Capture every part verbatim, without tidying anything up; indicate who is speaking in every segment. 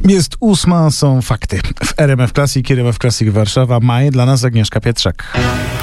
Speaker 1: Jest ósma, są fakty. W R M F Classic, R M F Classic Warszawa. Maj dla nas Agnieszka Pietrzak.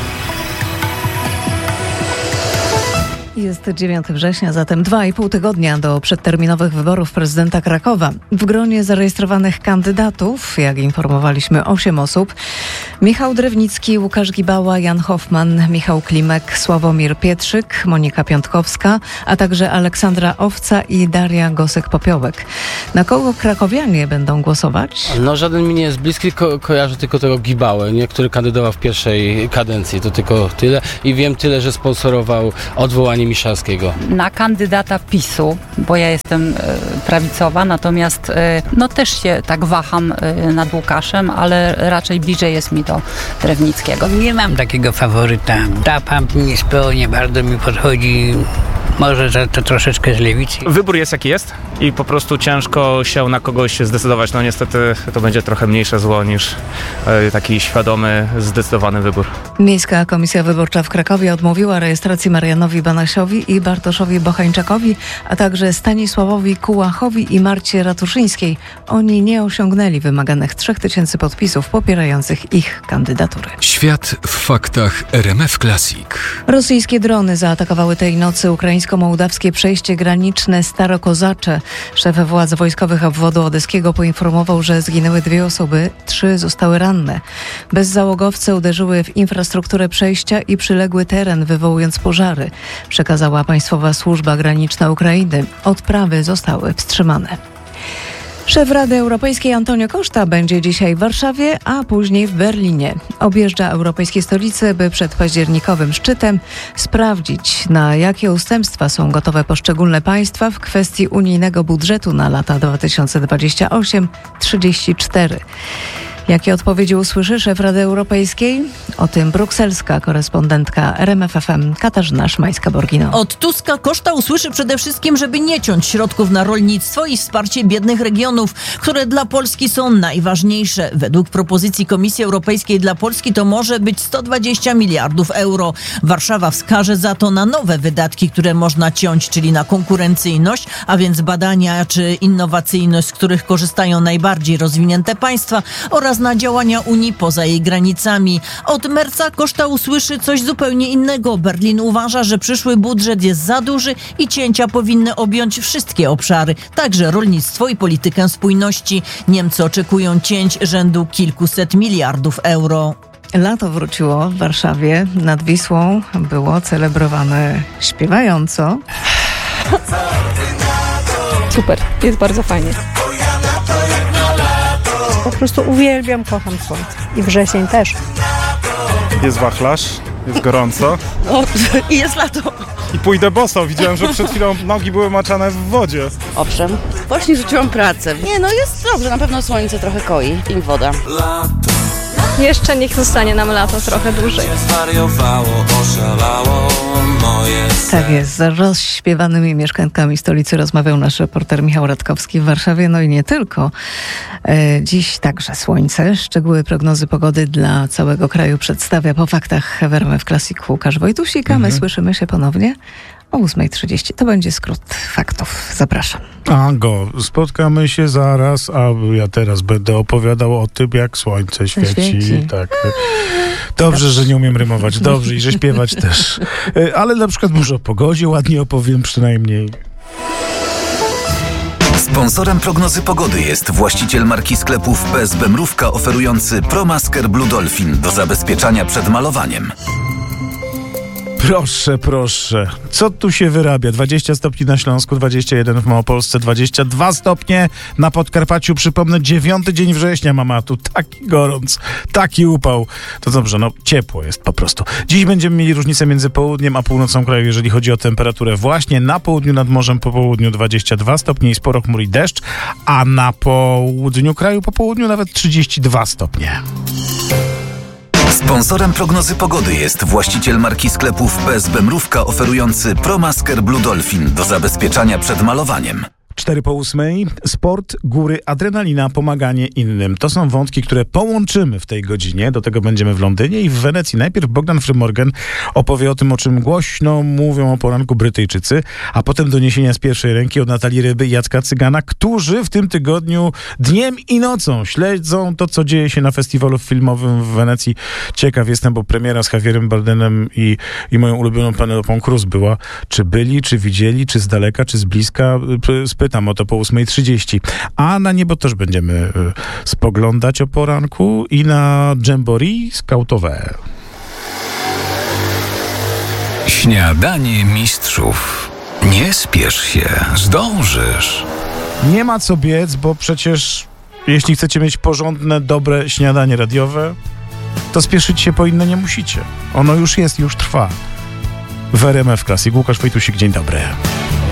Speaker 2: Jest dziewiątego września, zatem dwa i pół tygodnia do przedterminowych wyborów prezydenta Krakowa. W gronie zarejestrowanych kandydatów, jak informowaliśmy, osiem osób. Michał Drewnicki, Łukasz Gibała, Jan Hoffman, Michał Klimek, Sławomir Pietrzyk, Monika Piątkowska, a także Aleksandra Owca i Daria Gosek-Popiołek. Na kogo krakowianie będą głosować?
Speaker 3: No żaden mi nie jest bliski, ko- kojarzę tylko tego Gibałę, nie? Który kandydował w pierwszej kadencji, to tylko tyle. I wiem tyle, że sponsorował odwołanie Miszalskiego.
Speaker 4: Na kandydata PiSu, bo ja jestem e, prawicowa, natomiast e, no też się tak waham e, nad Łukaszem, ale raczej bliżej jest mi do Drewnickiego.
Speaker 5: Nie mam takiego faworyta. Ta pan z P O nie bardzo mi podchodzi. Może to, to troszeczkę z lewicy.
Speaker 6: Wybór jest jaki jest i po prostu ciężko się na kogoś zdecydować. No niestety to będzie trochę mniejsze zło niż e, taki świadomy, zdecydowany wybór.
Speaker 2: Miejska Komisja Wyborcza w Krakowie odmówiła rejestracji Marianowi Banasiowi i Bartoszowi Bochańczakowi, a także Stanisławowi Kułachowi i Marcie Ratuszyńskiej. Oni nie osiągnęli wymaganych trzech tysięcy podpisów popierających ich kandydatury.
Speaker 7: Świat w faktach R M F Classic.
Speaker 2: Rosyjskie drony zaatakowały tej nocy ukraińsko-mołdawskie przejście graniczne Starokozacze. Szef władz wojskowych obwodu odeskiego poinformował, że zginęły dwie osoby, trzy zostały ranne. Bezzałogowce uderzyły w infrastrukturę przejścia i przyległy teren, wywołując pożary, przekazała Państwowa Służba Graniczna Ukrainy. Odprawy zostały wstrzymane. Szef Rady Europejskiej Antonio Costa będzie dzisiaj w Warszawie, a później w Berlinie. Objeżdża europejskie stolice, by przed październikowym szczytem sprawdzić, na jakie ustępstwa są gotowe poszczególne państwa w kwestii unijnego budżetu na lata dwa tysiące dwudziesty ósmy do trzydziestego czwartego. Jakie odpowiedzi usłyszy szef Rady Europejskiej? O tym brukselska korespondentka R M F F M Katarzyna Szymańska-Borgino.
Speaker 8: Od Tuska Costa usłyszy przede wszystkim, żeby nie ciąć środków na rolnictwo i wsparcie biednych regionów, które dla Polski są najważniejsze. Według propozycji Komisji Europejskiej dla Polski to może być sto dwadzieścia miliardów euro. Warszawa wskaże za to na nowe wydatki, które można ciąć, czyli na konkurencyjność, a więc badania czy innowacyjność, z których korzystają najbardziej rozwinięte państwa, oraz na działania Unii poza jej granicami. Od Merca Costa usłyszy coś zupełnie innego. Berlin uważa, że przyszły budżet jest za duży i cięcia powinny objąć wszystkie obszary, także rolnictwo i politykę spójności. Niemcy oczekują cięć rzędu kilkuset miliardów euro.
Speaker 2: Lato wróciło w Warszawie. Nad Wisłą było celebrowane śpiewająco.
Speaker 9: Super, jest bardzo fajnie. Po prostu uwielbiam, kocham słońce. I wrzesień też.
Speaker 10: Jest wachlarz, jest gorąco.
Speaker 9: O, i jest lato.
Speaker 10: I pójdę boso. Widziałem, że przed chwilą nogi były maczane w wodzie.
Speaker 11: Owszem. Właśnie rzuciłam pracę. Nie, no jest dobrze. Na pewno słońce trochę koi. I woda.
Speaker 9: Jeszcze niech zostanie nam lato trochę dłużej.
Speaker 2: Tak jest, z rozśpiewanymi mieszkankami stolicy rozmawiał nasz reporter Michał Radkowski w Warszawie, no i nie tylko. E, dziś także słońce. Szczegóły prognozy pogody dla całego kraju przedstawia po faktach w R M F Classic Łukasz Wojtusik, a my mhm. słyszymy się ponownie o ósma trzydzieści. To będzie skrót faktów. Zapraszam.
Speaker 1: A go, spotkamy się zaraz, a ja teraz będę opowiadał o tym, jak słońce świeci.
Speaker 2: świeci.
Speaker 1: Tak. Dobrze, że nie umiem rymować. Dobrze i że śpiewać też. Ale na przykład może o pogodzie ładnie opowiem przynajmniej.
Speaker 12: Sponsorem prognozy pogody jest właściciel marki sklepów P S B Mrówka oferujący ProMasker Blue Dolphin do zabezpieczania przed malowaniem.
Speaker 1: Proszę, proszę. Co tu się wyrabia? dwadzieścia stopni na Śląsku, dwadzieścia jeden w Małopolsce, dwadzieścia dwa stopnie na Podkarpaciu. Przypomnę, dziewiąty dzień września, mama, tu taki gorąc, taki upał. To dobrze, no ciepło jest po prostu. Dziś będziemy mieli różnicę między południem a północą kraju, jeżeli chodzi o temperaturę. Właśnie na południu nad morzem po południu dwadzieścia dwa stopnie i sporo chmur i deszcz, a na południu kraju po południu nawet trzydzieści dwa stopnie.
Speaker 12: Sponsorem prognozy pogody jest właściciel marki sklepów P S B Mrówka oferujący ProMasker Blue Dolphin do zabezpieczania przed malowaniem.
Speaker 1: Cztery po ósmej. Sport, góry, adrenalina, pomaganie innym. To są wątki, które połączymy w tej godzinie. Do tego będziemy w Londynie i w Wenecji. Najpierw Bogdan Frymorgan opowie o tym, o czym głośno mówią o poranku Brytyjczycy, a potem doniesienia z pierwszej ręki od Natalii Ryby i Jacka Cygana, którzy w tym tygodniu dniem i nocą śledzą to, co dzieje się na festiwalu filmowym w Wenecji. Ciekaw jestem, bo premiera z Javierem Bardenem i, i moją ulubioną Penelopą Cruz była. Czy byli, czy widzieli, czy z daleka, czy z bliska? Spytam o to po ósmej trzydzieści. A na niebo też będziemy y, spoglądać o poranku i na Jamboree skautowe.
Speaker 7: Śniadanie mistrzów. Nie spiesz się, zdążysz.
Speaker 1: Nie ma co biec, bo przecież jeśli chcecie mieć porządne, dobre śniadanie radiowe, to spieszyć się po inne nie musicie. Ono już jest, już trwa. W R M F Classic. Łukasz Wojtusik, dzień dobry.